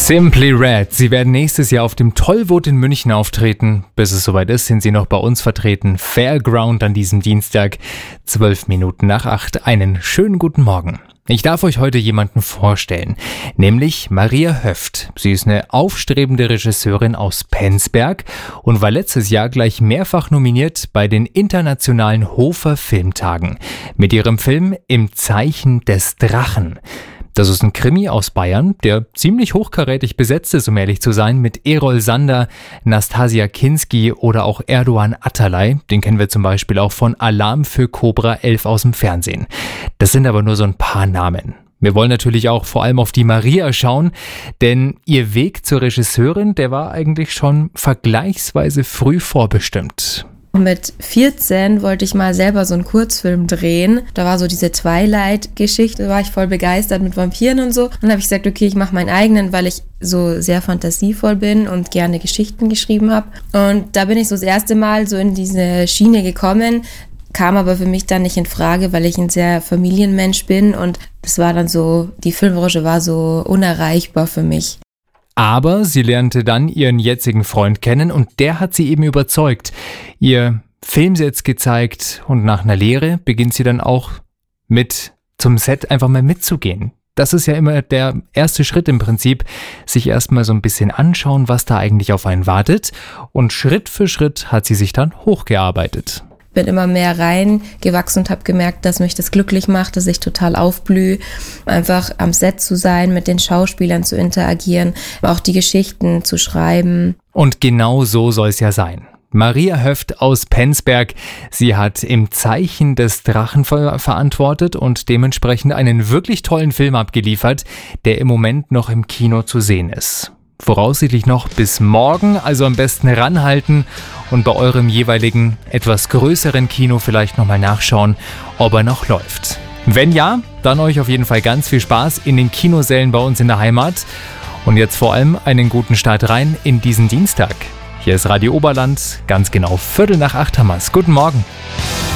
Simply Red. Sie werden nächstes Jahr auf dem Tollwood in München auftreten. Bis es soweit ist, sind sie noch bei uns vertreten. Fairground an diesem Dienstag, 7:12. Einen schönen guten Morgen. Ich darf euch heute jemanden vorstellen, nämlich Maria Höft. Sie ist eine aufstrebende Regisseurin aus Penzberg und war letztes Jahr gleich mehrfach nominiert bei den internationalen Hofer Filmtagen mit ihrem Film Im Zeichen des Drachen. Das ist ein Krimi aus Bayern, der ziemlich hochkarätig besetzt ist, um ehrlich zu sein, mit Erol Sander, Nastasia Kinski oder auch Erdoğan Atalay. Den kennen wir zum Beispiel auch von Alarm für Cobra 11 aus dem Fernsehen. Das sind aber nur so ein paar Namen. Wir wollen natürlich auch vor allem auf die Maria schauen, denn ihr Weg zur Regisseurin, der war eigentlich schon vergleichsweise früh vorbestimmt. Mit 14 wollte ich mal selber so einen Kurzfilm drehen. Da war so diese Twilight-Geschichte, da war ich voll begeistert mit Vampiren und so. Und dann habe ich gesagt, okay, ich mache meinen eigenen, weil ich so sehr fantasievoll bin und gerne Geschichten geschrieben habe. Und da bin ich so das erste Mal so in diese Schiene gekommen, kam aber für mich dann nicht in Frage, weil ich ein sehr Familienmensch bin. Und das war dann so, die Filmbranche war so unerreichbar für mich. Aber sie lernte dann ihren jetzigen Freund kennen und der hat sie eben überzeugt, ihr Filmsets gezeigt und nach einer Lehre beginnt sie dann auch mit zum Set einfach mal mitzugehen. Das ist ja immer der erste Schritt im Prinzip, sich erstmal so ein bisschen anschauen, was da eigentlich auf einen wartet, und Schritt für Schritt hat sie sich dann hochgearbeitet. Bin immer mehr reingewachsen und habe gemerkt, dass mich das glücklich macht, dass ich total aufblühe, einfach am Set zu sein, mit den Schauspielern zu interagieren, auch die Geschichten zu schreiben. Und genau so soll es ja sein. Maria Höft aus Penzberg, sie hat Im Zeichen des Drachen verantwortet und dementsprechend einen wirklich tollen Film abgeliefert, der im Moment noch im Kino zu sehen ist. Voraussichtlich noch bis morgen, also am besten ranhalten und bei eurem jeweiligen etwas größeren Kino vielleicht nochmal nachschauen, ob er noch läuft. Wenn ja, dann euch auf jeden Fall ganz viel Spaß in den Kinosälen bei uns in der Heimat und jetzt vor allem einen guten Start rein in diesen Dienstag. Hier ist Radio Oberland, ganz genau 7:45 haben wir's. Guten Morgen.